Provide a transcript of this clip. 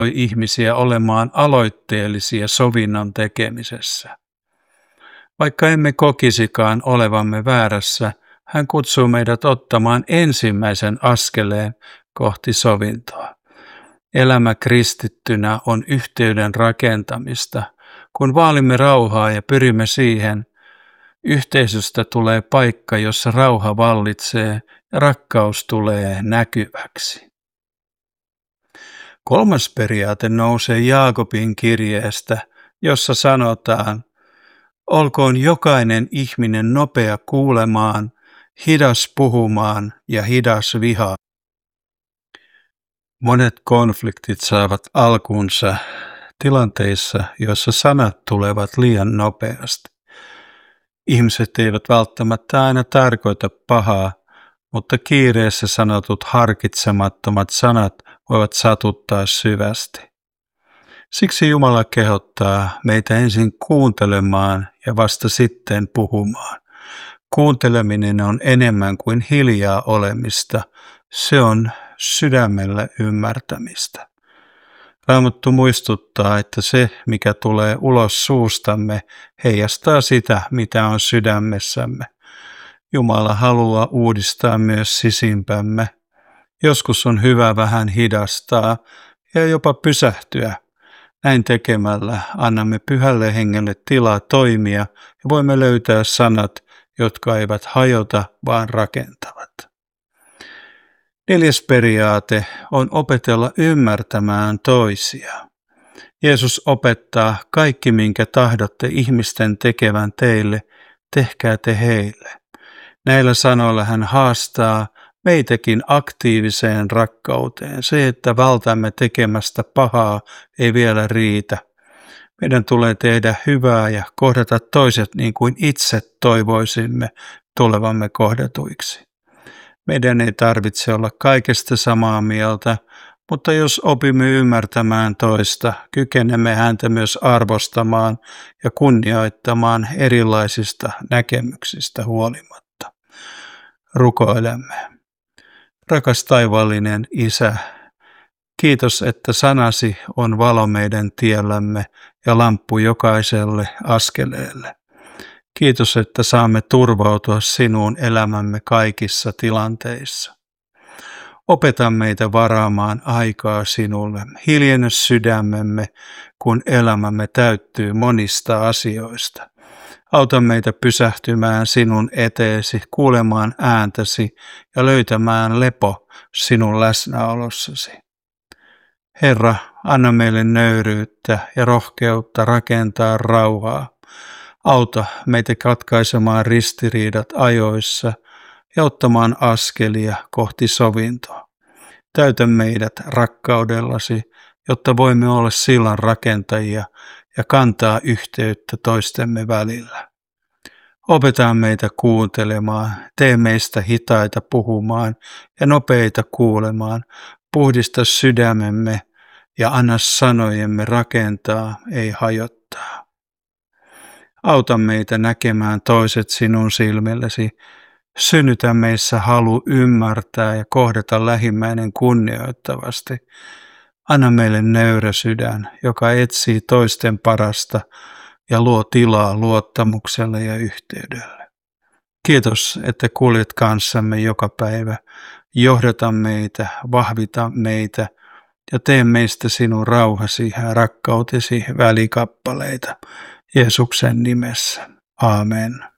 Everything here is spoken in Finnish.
ihmisiä olemaan aloitteellisia sovinnon tekemisessä. Vaikka emme kokisikaan olevamme väärässä, hän kutsuu meidät ottamaan ensimmäisen askeleen kohti sovintoa. Elämä kristittynä on yhteyden rakentamista. Kun vaalimme rauhaa ja pyrimme siihen, yhteisöstä tulee paikka, jossa rauha vallitsee ja rakkaus tulee näkyväksi. 3. periaate nousee Jaakobin kirjeestä, jossa sanotaan: olkoon jokainen ihminen nopea kuulemaan, hidas puhumaan ja hidas vihaan. Monet konfliktit saavat alkunsa tilanteissa, joissa sanat tulevat liian nopeasti. Ihmiset eivät välttämättä aina tarkoita pahaa, mutta kiireessä sanotut harkitsemattomat sanat voivat satuttaa syvästi. Siksi Jumala kehottaa meitä ensin kuuntelemaan ja vasta sitten puhumaan. Kuunteleminen on enemmän kuin hiljaa olemista, se on sydämellä ymmärtämistä. Raamattu muistuttaa, että se, mikä tulee ulos suustamme, heijastaa sitä, mitä on sydämessämme. Jumala haluaa uudistaa myös sisimpämme. Joskus on hyvä vähän hidastaa ja jopa pysähtyä. Näin tekemällä annamme Pyhälle Hengelle tilaa toimia ja voimme löytää sanat, jotka eivät hajota, vaan rakentavat. 4. periaate on opetella ymmärtämään toisia. Jeesus opettaa: kaikki, minkä tahdotte ihmisten tekevän teille, tehkää te heille. Näillä sanoilla hän haastaa meitäkin aktiiviseen rakkauteen. Se, että vältämme tekemästä pahaa, ei vielä riitä. Meidän tulee tehdä hyvää ja kohdata toiset niin kuin itse toivoisimme tulevamme kohdatuiksi. Meidän ei tarvitse olla kaikesta samaa mieltä, mutta jos opimme ymmärtämään toista, kykenemme häntä myös arvostamaan ja kunnioittamaan erilaisista näkemyksistä huolimatta. Rukoilemme. Rakas taivaallinen Isä, kiitos, että sanasi on valo meidän tiellämme ja lamppu jokaiselle askeleelle. Kiitos, että saamme turvautua sinuun elämämme kaikissa tilanteissa. Opeta meitä varaamaan aikaa sinulle. Hiljennä sydämemme, kun elämämme täyttyy monista asioista. Auta meitä pysähtymään sinun eteesi, kuulemaan ääntäsi ja löytämään lepo sinun läsnäolossasi. Herra, anna meille nöyryyttä ja rohkeutta rakentaa rauhaa. Auta meitä katkaisemaan ristiriidat ajoissa ja ottamaan askelia kohti sovintoa. Täytä meidät rakkaudellasi, jotta voimme olla sillan rakentajia ja kantaa yhteyttä toistemme välillä. Opeta meitä kuuntelemaan, tee meistä hitaita puhumaan ja nopeita kuulemaan, puhdista sydämemme ja anna sanojemme rakentaa, ei hajottaa. Auta meitä näkemään toiset sinun silmillesi. Synnytä meissä halu ymmärtää ja kohdata lähimmäinen kunnioittavasti. Anna meille nöyrä sydän, joka etsii toisten parasta ja luo tilaa luottamukselle ja yhteydelle. Kiitos, että kuljet kanssamme joka päivä. Johdata meitä, vahvita meitä ja tee meistä sinun rauhasi ja rakkautesi välikappaleita. Jeesuksen nimessä. Aamen.